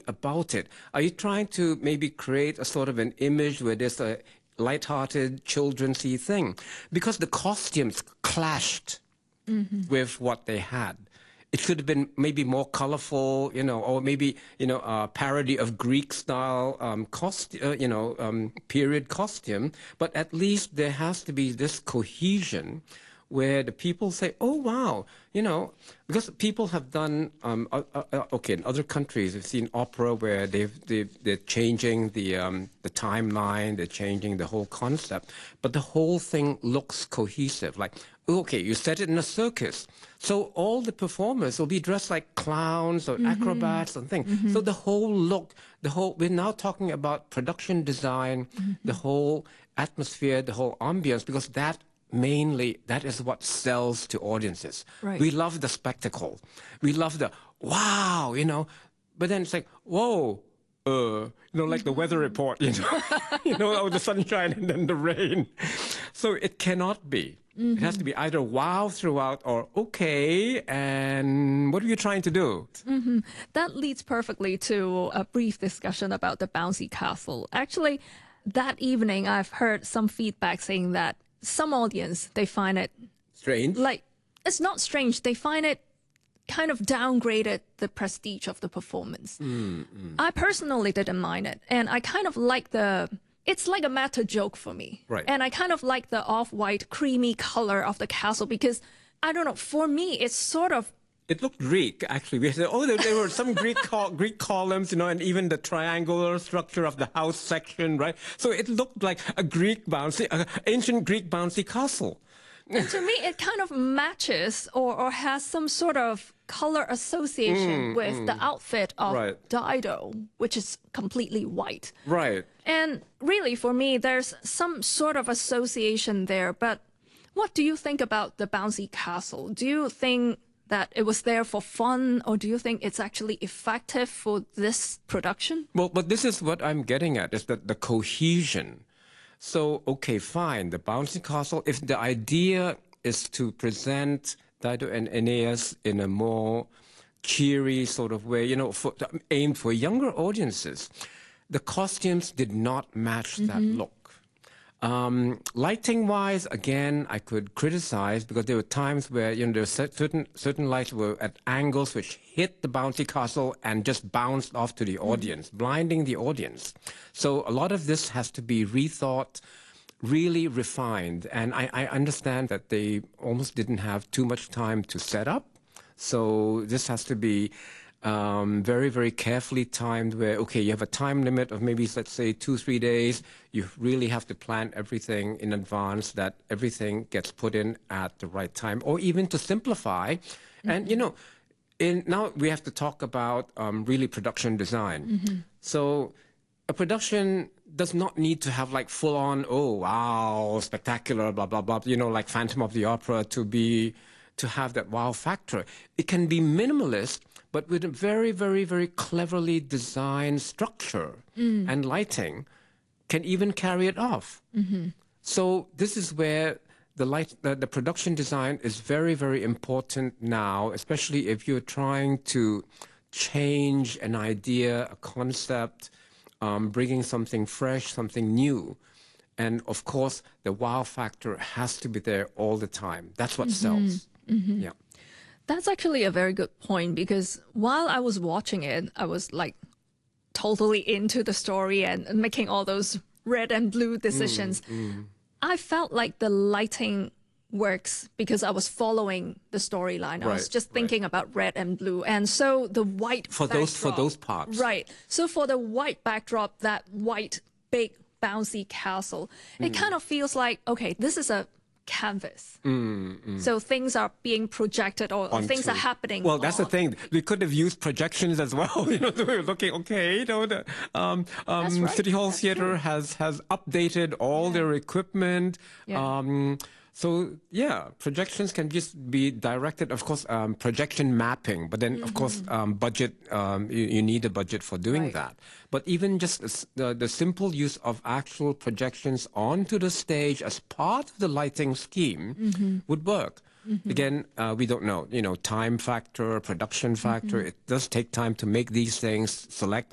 about it? Are you trying to maybe create a sort of an image where there's a light-hearted, children's-y thing? Because the costumes clashed with what they had. It should have been maybe more colorful, or maybe, a parody of Greek-style period costume. But at least there has to be this cohesion where the people say, oh, wow, because people have done, in other countries, we've seen opera where they're changing the timeline, they're changing the whole concept, but the whole thing looks cohesive. Like, okay, you set it in a circus, so all the performers will be dressed like clowns or acrobats and things. So the whole look, we're now talking about production design, the whole atmosphere, the whole ambience, because that is what sells to audiences. Right. We love the spectacle. We love the wow, but then it's like, whoa, like the weather report, oh, the sunshine and then the rain. So it cannot be. It has to be either wow throughout or okay, and what are you trying to do? That leads perfectly to a brief discussion about the bouncy castle. Actually, that evening, I've heard some feedback saying that some audience, they find it strange. Like, it's not strange. They find it kind of downgraded the prestige of the performance. I personally didn't mind it. And I kind of like it's like a meta joke for me. Right. And I kind of like the off-white creamy color of the castle because, I don't know, for me, it's sort of... It looked Greek, actually. We said, there were some Greek columns, and even the triangular structure of the house section, right? So it looked like a ancient Greek bouncy castle. And to me, it kind of matches or has some sort of color association with the outfit of Dido, which is completely white. Right. And really, for me, there's some sort of association there. But what do you think about the bouncy castle? Do you think that it was there for fun, or do you think it's actually effective for this production? Well, but this is what I'm getting at, is that the cohesion. So, okay, fine, the bouncy castle, if the idea is to present Dido and Aeneas in a more cheery sort of way, aimed for younger audiences, the costumes did not match that look. Lighting-wise, again, I could criticize because there were times where there were certain lights were at angles which hit the bouncy castle and just bounced off to the audience, blinding the audience. So a lot of this has to be rethought, really refined, and I understand that they almost didn't have too much time to set up. So this has to be very, very carefully timed where, okay, you have a time limit of maybe, let's say, 2-3 days. You really have to plan everything in advance, that everything gets put in at the right time, or even to simplify. And, now we have to talk about really production design. So a production does not need to have like full on, oh, wow, spectacular, blah, blah, blah, like Phantom of the Opera to have that wow factor. It can be minimalist, but with a very, very, very cleverly designed structure and lighting can even carry it off. So this is where the production design is very, very important now, especially if you're trying to change an idea, a concept, bringing something fresh, something new. And of course, the wow factor has to be there all the time. That's what sells. Yeah. That's actually a very good point, because while I was watching it, I was like totally into the story and making all those red and blue decisions. I felt like the lighting works because I was following the storyline. I was just thinking about red and blue. And so the white for those parts. Right. So for the white backdrop, that white big bouncy castle, it kind of feels like, okay, this is a canvas. So things are being projected or things are happening. Well, that's the thing. We could have used projections as well. We were looking, okay, the City Hall Theatre has updated all their equipment. So, yeah, projections can just be directed, of course, projection mapping, but then, of course, budget, you need a budget for doing that. But even just the simple use of actual projections onto the stage as part of the lighting scheme would work. Again, we don't know, time factor, production factor. It does take time to make these things, select